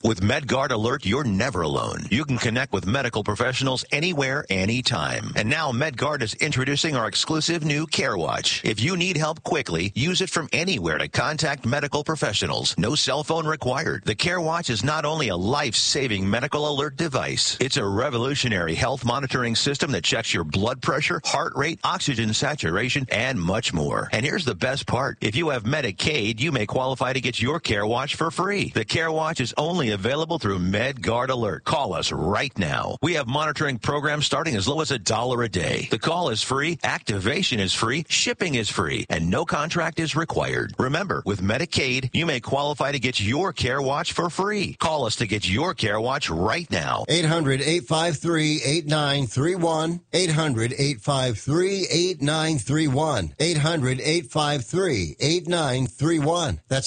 With MedGuard Alert, you're never alone. You can connect with medical professionals anywhere, anytime. And now MedGuard is introducing our exclusive new CareWatch. If you need help quickly, use it from anywhere to contact medical professionals. No cell phone required. The CareWatch is not only a life-saving medical alert device, it's a revolutionary health monitoring system that checks your blood pressure, heart rate, oxygen saturation, and much more. And here's the best part. If you have Medicaid, you may qualify to get your CareWatch for free. The CareWatch is only available through MedGuard Alert. Call us right now. We have monitoring programs starting as low as $1 a day. The call is free, activation is free, shipping is free, and no contract is required. Remember, with Medicaid, you may qualify to get your CareWatch for free. Call us to get your CareWatch right now. 800-853-8931. 800-853-8931. 800-853-8931. That's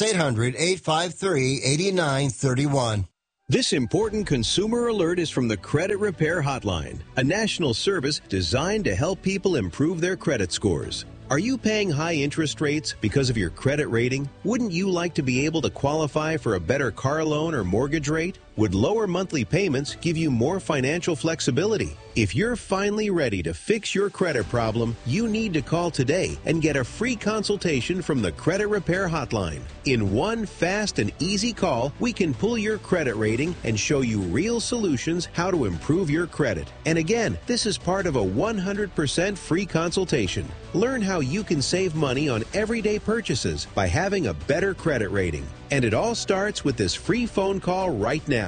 800-853-8931. This important consumer alert is from the Credit Repair Hotline, a national service designed to help people improve their credit scores. Are you paying high interest rates because of your credit rating? Wouldn't you like to be able to qualify for a better car loan or mortgage rate? Would lower monthly payments give you more financial flexibility? If you're finally ready to fix your credit problem, you need to call today and get a free consultation from the Credit Repair Hotline. In one fast and easy call, we can pull your credit rating and show you real solutions how to improve your credit. And again, this is part of a 100% free consultation. Learn how you can save money on everyday purchases by having a better credit rating. And it all starts with this free phone call right now.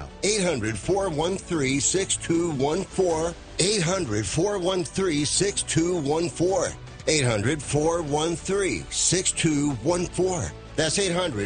800-413-6214. 800-413-6214. 800-413-6214. That's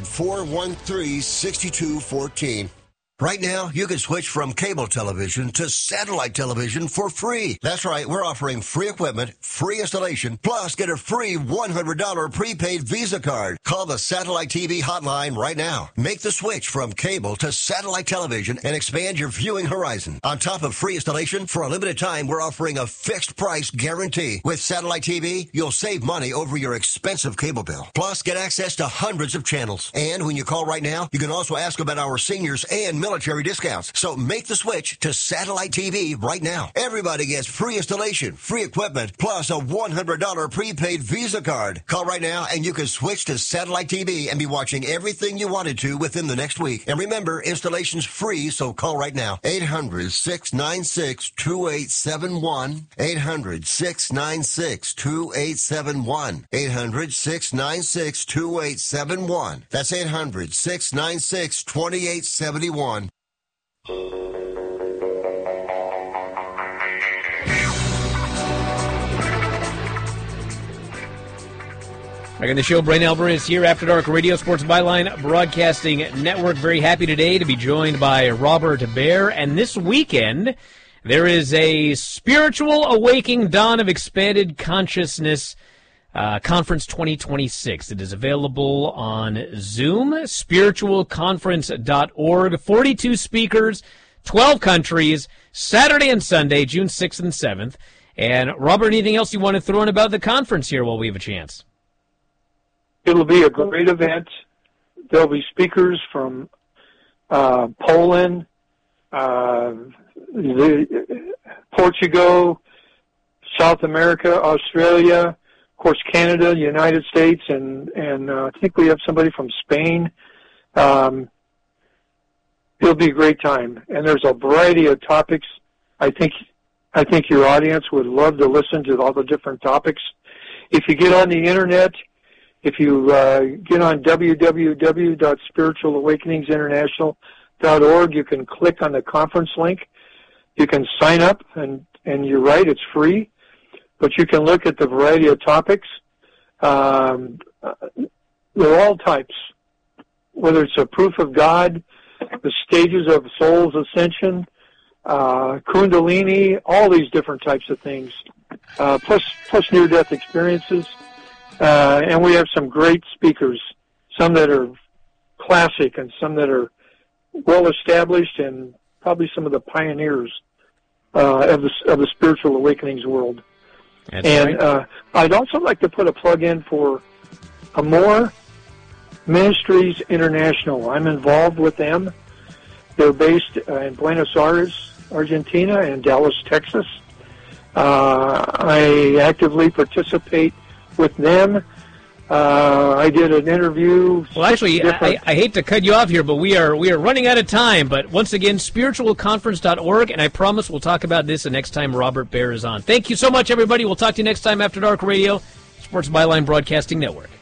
800-413-6214. Right now, you can switch from cable television to satellite television for free. That's right, we're offering free equipment, free installation, plus get a free $100 prepaid Visa card. Call the Satellite TV hotline right now. Make the switch from cable to satellite television and expand your viewing horizon. On top of free installation, for a limited time, we're offering a fixed price guarantee. With Satellite TV, you'll save money over your expensive cable bill. Plus, get access to hundreds of channels. And when you call right now, you can also ask about our seniors and military discounts. So make the switch to Satellite TV right now. Everybody gets free installation, free equipment, plus a $100 prepaid Visa card. Call right now and you can switch to Satellite TV and be watching everything you wanted to within the next week. And remember, installation's free, so call right now. 800-696-2871. 800-696-2871. 800-696-2871. That's 800-696-2871. Back on the show, Brian Alvarez here, After Dark Radio Sports Byline Broadcasting Network. Very happy today to be joined by Robert Baer. And this weekend, there is a Spiritual Awakening Dawn of Expanded Consciousness Conference 2026. It is available on Zoom, spiritualconference.org. 42 speakers, 12 countries, Saturday and Sunday, June 6th and 7th. And Robert, anything else you want to throw in about the conference here while we have a chance? It'll be a great event. There'll be speakers from Poland, Portugal, South America, Australia, of course Canada, United States, and I think we have somebody from Spain. It'll be a great time, and there's a variety of topics. I think your audience would love to listen to all the different topics. If you get on the internet, if you get on www.spiritualawakeningsinternational.org, you can click on the conference link. You can sign up, and you're right, it's free. But you can look at the variety of topics. They're all types, whether it's a proof of God, the stages of soul's ascension, Kundalini, all these different types of things, plus near-death experiences. And we have some great speakers, some that are classic and some that are well-established and probably some of the pioneers of the spiritual awakenings world. That's right. I'd also like to put a plug in for Amor Ministries International. I'm involved with them. They're based in Buenos Aires, Argentina, and Dallas, Texas. I actively participate with them. I did an interview. Well, actually, I hate to cut you off here, but we are running out of time. But once again, spiritualconference.org, and I promise we'll talk about this the next time Robert Baer is on. Thank you so much, everybody. We'll talk to you next time after Dark Radio, Sports Byline Broadcasting Network.